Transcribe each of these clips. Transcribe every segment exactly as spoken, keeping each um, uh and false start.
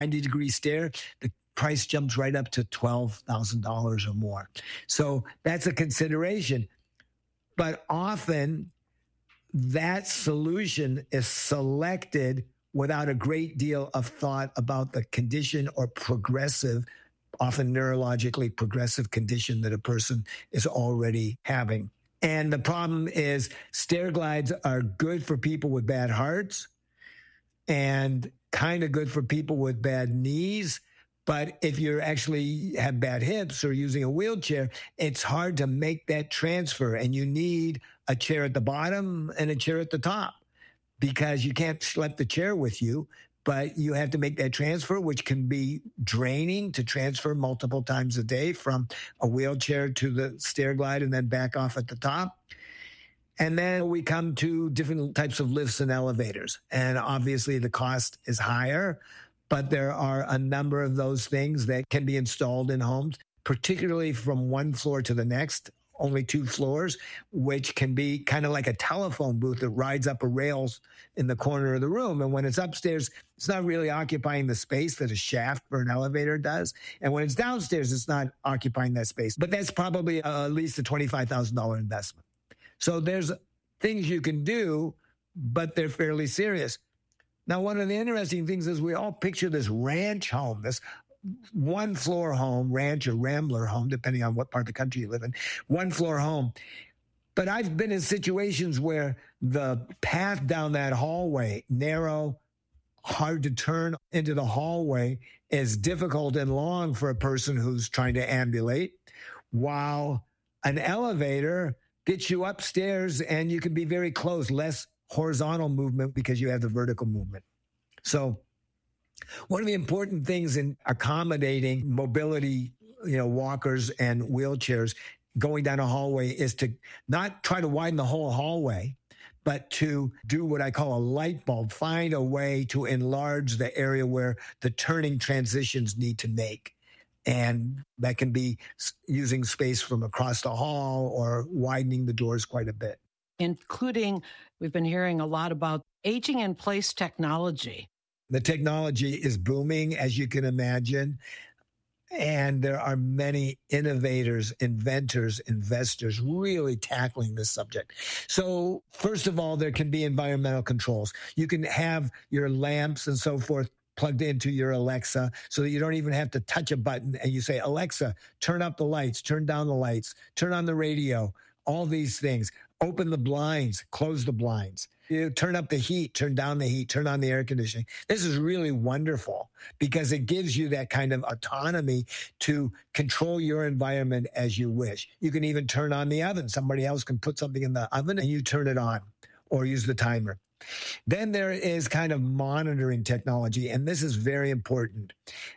ninety degree stair, the price jumps right up to twelve thousand dollars or more. So that's a consideration. But often that solution is selected without a great deal of thought about the condition or progressive, often neurologically progressive condition that a person is already having. And the problem is stair glides are good for people with bad hearts and kind of good for people with bad knees. But if you actually have bad hips or using a wheelchair, it's hard to make that transfer. And you need a chair at the bottom and a chair at the top because you can't schlep the chair with you, but you have to make that transfer, which can be draining to transfer multiple times a day from a wheelchair to the stair glide and then back off at the top. And then we come to different types of lifts and elevators. And obviously the cost is higher, but there are a number of those things that can be installed in homes, particularly from one floor to the next, only two floors, which can be kind of like a telephone booth that rides up a rails in the corner of the room. And when it's upstairs, it's not really occupying the space that a shaft for an elevator does. And when it's downstairs, it's not occupying that space. But that's probably uh, at least a twenty-five thousand dollars investment. So there's things you can do, but they're fairly serious. Now, one of the interesting things is we all picture this ranch home, this one floor home, ranch or rambler home, depending on what part of the country you live in, one floor home. But I've been in situations where the path down that hallway, narrow, hard to turn into the hallway, is difficult and long for a person who's trying to ambulate, while an elevator gets you upstairs and you can be very close, less horizontal movement because you have the vertical movement. So one of the important things in accommodating mobility, you know, walkers and wheelchairs going down a hallway is to not try to widen the whole hallway, but to do what I call a light bulb, find a way to enlarge the area where the turning transitions need to make. And that can be using space from across the hall or widening the doors quite a bit. Including, we've been hearing a lot about aging in place technology. The technology is booming, as you can imagine. And there are many innovators, inventors, investors really tackling this subject. So first of all, there can be environmental controls. You can have your lamps and so forth plugged into your Alexa so that you don't even have to touch a button and you say, Alexa, turn up the lights, turn down the lights, turn on the radio, all these things. Open the blinds, close the blinds. You turn up the heat, turn down the heat, turn on the air conditioning. This is really wonderful because it gives you that kind of autonomy to control your environment as you wish. You can even turn on the oven. Somebody else can put something in the oven and you turn it on or use the timer. Then there is kind of monitoring technology, and this is very important.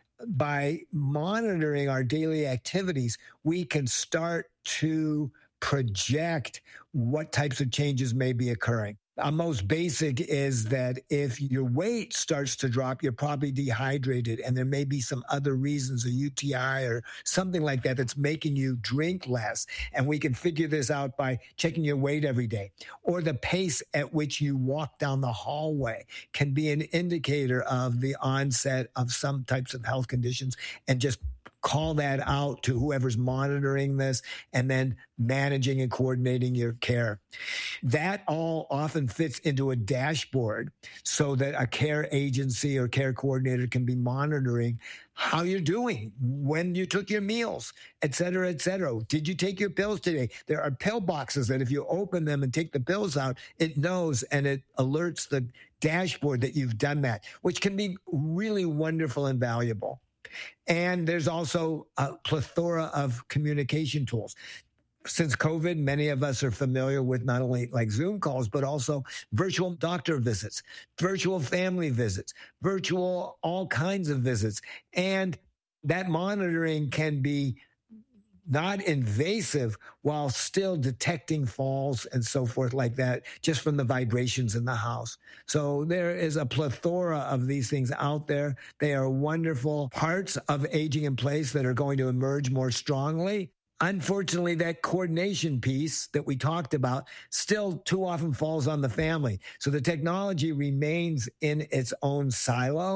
By monitoring our daily activities, we can start to project what types of changes may be occurring. Our most basic is that if your weight starts to drop, you're probably dehydrated, and there may be some other reasons, a U T I or something like that, that's making you drink less. And we can figure this out by checking your weight every day. Or the pace at which you walk down the hallway can be an indicator of the onset of some types of health conditions, and just call that out to whoever's monitoring this and then managing and coordinating your care. That all often fits into a dashboard so that a care agency or care coordinator can be monitoring how you're doing, when you took your meals, et cetera, et cetera. Did you take your pills today? There are pill boxes that if you open them and take the pills out, it knows and it alerts the dashboard that you've done that, which can be really wonderful and valuable. And there's also a plethora of communication tools. Since COVID, many of us are familiar with not only like Zoom calls, but also virtual doctor visits, virtual family visits, virtual all kinds of visits. And that monitoring can be not invasive while still detecting falls and so forth like that, just from the vibrations in the house. So there is a plethora of these things out there. They are wonderful parts of aging in place that are going to emerge more strongly. Unfortunately, that coordination piece that we talked about still too often falls on the family. So the technology remains in its own silo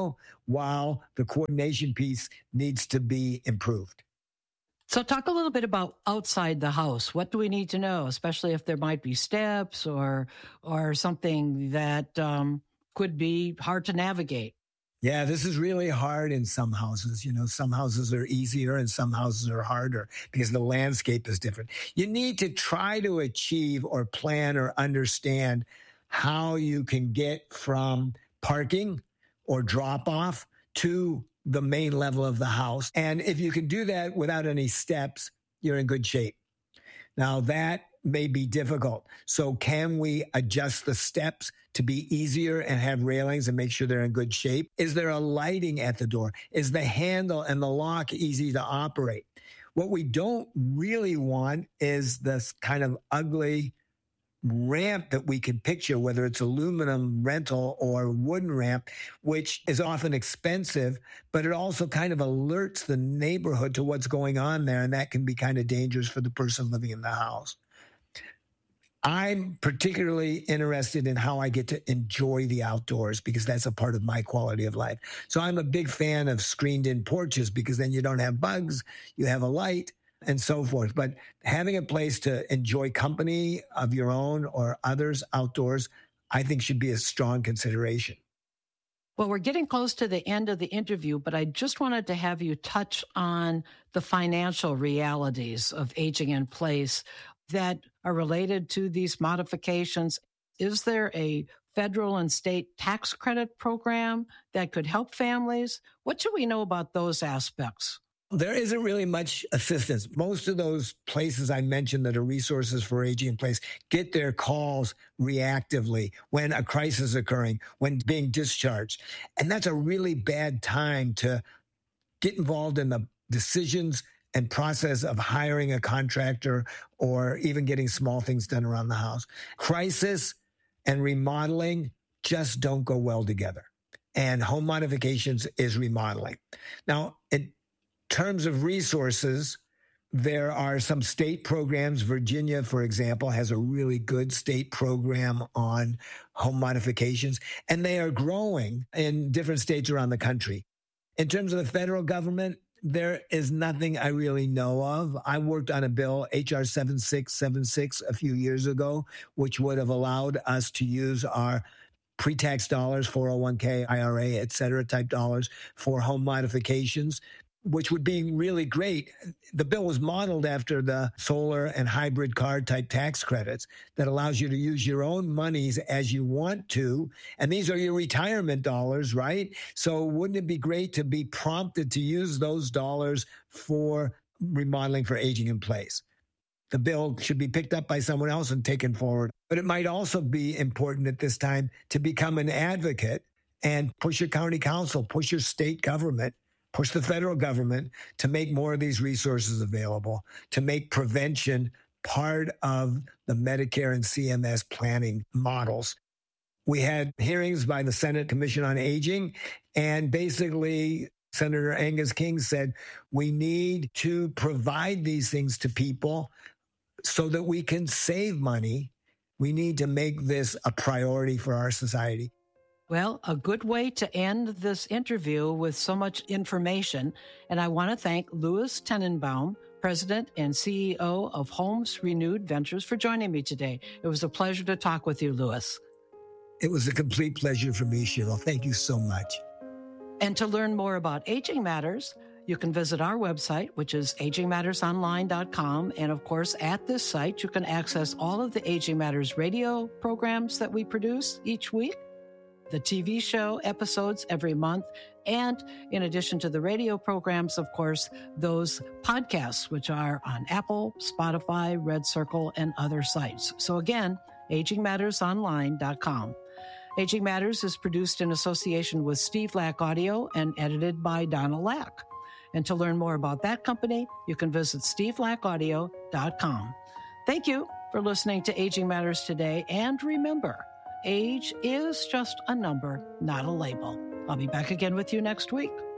while the coordination piece needs to be improved. So talk a little bit about outside the house. What do we need to know, especially if there might be steps or or something that um, could be hard to navigate? Yeah, this is really hard in some houses. You know, some houses are easier and some houses are harder because the landscape is different. You need to try to achieve or plan or understand how you can get from parking or drop off to the main level of the house. And if you can do that without any steps, you're in good shape. Now, that may be difficult. So can we adjust the steps to be easier and have railings and make sure they're in good shape? Is there a lighting at the door? Is the handle and the lock easy to operate? What we don't really want is this kind of ugly ramp that we can picture, whether it's aluminum rental or wooden ramp, which is often expensive, but it also kind of alerts the neighborhood to what's going on there, and that can be kind of dangerous for the person living in the house. I'm particularly interested in how I get to enjoy the outdoors because that's a part of my quality of life. So I'm a big fan of screened-in porches because then you don't have bugs, you have a light, and so forth. But having a place to enjoy company of your own or others outdoors, I think should be a strong consideration. Well, we're getting close to the end of the interview, but I just wanted to have you touch on the financial realities of aging in place that are related to these modifications. Is there a federal and state tax credit program that could help families? What should we know about those aspects? There isn't really much assistance. Most of those places I mentioned that are resources for aging in place get their calls reactively when a crisis is occurring, when being discharged. And that's a really bad time to get involved in the decisions and process of hiring a contractor or even getting small things done around the house. Crisis and remodeling just don't go well together. And home modifications is remodeling. Now, in terms of resources, there are some state programs. Virginia, for example, has a really good state program on home modifications, and they are growing in different states around the country. In terms of the federal government, there is nothing I really know of. I worked on a bill, H R seven six seven six, a few years ago, which would have allowed us to use our pre-tax dollars, four oh one k, I R A, et cetera, type dollars for home modifications, which would be really great. The bill was modeled after the solar and hybrid car type tax credits that allows you to use your own monies as you want to. And these are your retirement dollars, right? So wouldn't it be great to be prompted to use those dollars for remodeling for aging in place? The bill should be picked up by someone else and taken forward. But it might also be important at this time to become an advocate and push your county council, push your state government, push the federal government to make more of these resources available, to make prevention part of the Medicare and C M S planning models. We had hearings by the Senate Commission on Aging, and basically Senator Angus King said, we need to provide these things to people so that we can save money. We need to make this a priority for our society. Well, a good way to end this interview with so much information. And I want to thank Louis Tenenbaum, President and C E O of Homes Renewed Ventures, for joining me today. It was a pleasure to talk with you, Louis. It was a complete pleasure for me, Cheryl. Thank you so much. And to learn more about Aging Matters, you can visit our website, which is aging matters online dot com. And of course, at this site, you can access all of the Aging Matters radio programs that we produce each week, the T V show episodes every month, and in addition to the radio programs, of course, those podcasts, which are on Apple, Spotify, Red Circle, and other sites. So again, aging matters online dot com. Aging Matters is produced in association with Steve Lack Audio and edited by Donna Lack. And to learn more about that company, you can visit steve lack audio dot com. Thank you for listening to Aging Matters today, and remember, age is just a number, not a label. I'll be back again with you next week.